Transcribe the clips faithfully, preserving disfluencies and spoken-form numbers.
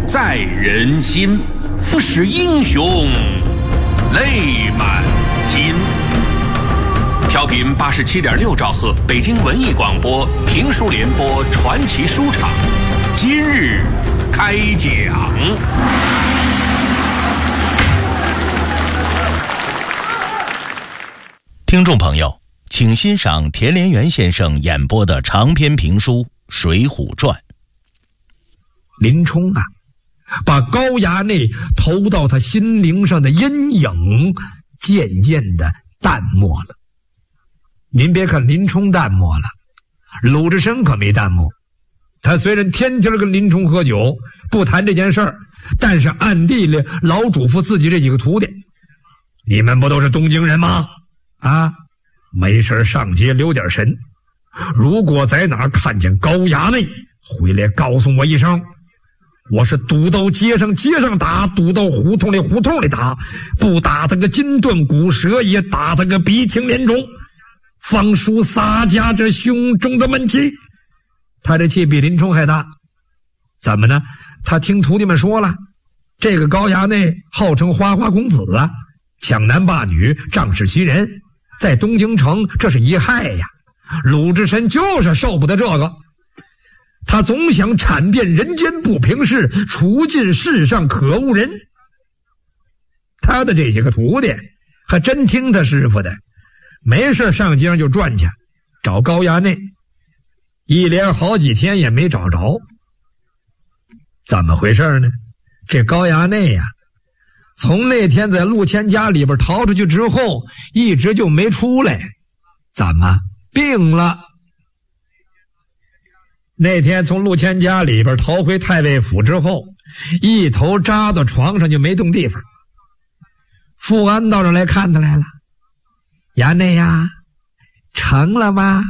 在人心，使英雄泪满襟。调频八十七点六兆赫，北京文艺广播评书联播传奇书场，今日开讲。 听众朋友，请欣赏田连元先生演播的长篇评书《水浒传》。 林冲啊，把高衙内投到他心灵上的阴影渐渐的淡漠了。您别看林冲淡漠了，鲁智深可没淡漠。他虽然天天跟林冲喝酒，不谈这件事儿，但是暗地里老嘱咐自己这几个徒弟：你们不都是东京人吗？啊，没事上街留点神，如果在哪儿看见高衙内，回来告诉我一声。我是堵到街上街上打，堵到胡同里胡同里打，不打他个筋断骨折，也打他个鼻青脸肿，方属洒家这胸中的闷气。他这气比林冲还大。怎么呢？他听徒弟们说了，这个高衙内号称花花公子啊，抢男霸女，仗势欺人，在东京城这是一害呀。鲁智深就是受不得这个，他总想铲遍人间不平事，除尽世上可恶人。他的这些个徒弟还真听他师傅的，没事上街上就转去找高衙内，一连好几天也没找着。怎么回事呢？这高衙内呀、啊，从那天在陆谦家里边逃出去之后，一直就没出来。怎么病了？那天从陆谦家里边逃回太尉府之后，一头扎到床上就没动地方。富安到这来看他来了。衙内呀，成了吗？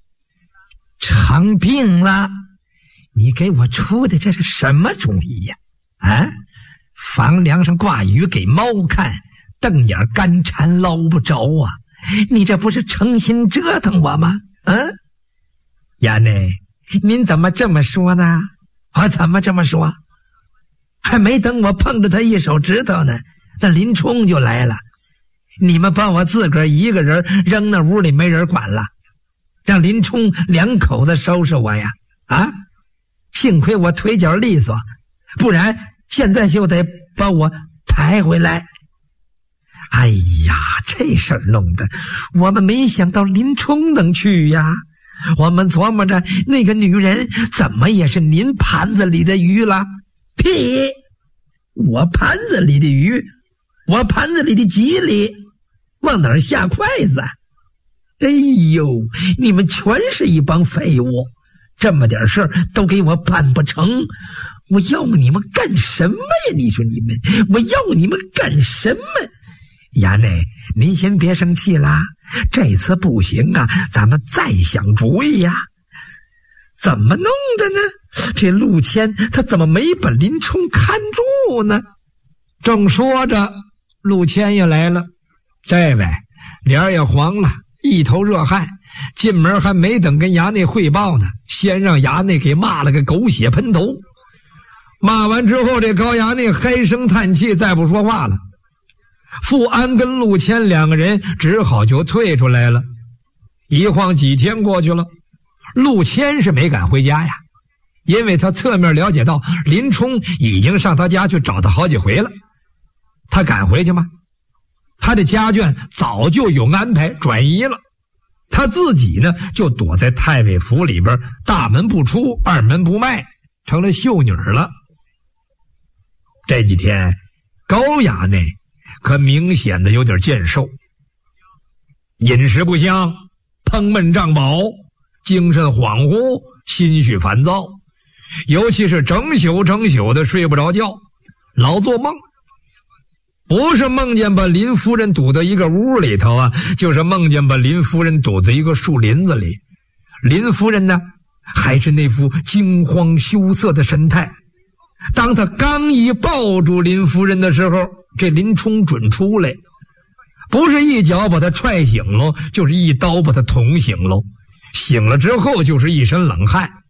成病了。你给我出的这是什么主意呀？啊，房梁上挂鱼给猫看，瞪眼干馋捞不着啊！你这不是诚心折腾我吗？嗯，衙内，您怎么这么说呢？我怎么这么说？还没等我碰着他一手指头呢，那林冲就来了。你们把我自个儿一个人扔那屋里没人管了，让林冲两口子收拾我呀！啊，幸亏我腿脚利索，不然现在就得把我抬回来。哎呀，这事儿弄的我们没想到林冲能去呀。我们琢磨着那个女人怎么也是您盘子里的鱼了。屁！我盘子里的鱼，我盘子里的吉利，往哪儿下筷子？哎呦，你们全是一帮废物，这么点事儿都给我办不成，我要你们干什么呀？你说你们，我要你们干什么？衙内，您先别生气啦，这次不行啊，咱们再想主意呀。怎么弄的呢？这陆谦他怎么没把林冲看住呢？正说着，陆谦也来了。这位脸也黄了，一头热汗，进门还没等跟衙内汇报呢，先让衙内给骂了个狗血喷头。骂完之后，这高衙内唉声叹气，再不说话了。富安跟陆谦两个人只好就退出来了。一晃几天过去了，陆谦是没敢回家呀，因为他侧面了解到林冲已经上他家去找他好几回了。他敢回去吗？他的家眷早就有安排转移了，他自己呢就躲在太尉府里边，大门不出，二门不迈，成了秀女了。这几天高衙内可明显的有点健瘦，饮食不香，烹闷胀饱，精神恍惚，心绪烦躁，尤其是整宿整宿的睡不着觉，老做梦。不是梦见把林夫人堵在一个屋里头啊，就是梦见把林夫人堵在一个树林子里。林夫人呢，还是那副惊慌羞涩的神态。当他刚一抱住林夫人的时候，这林冲准出来，不是一脚把他踹醒喽，就是一刀把他捅醒喽。醒了之后就是一身冷汗，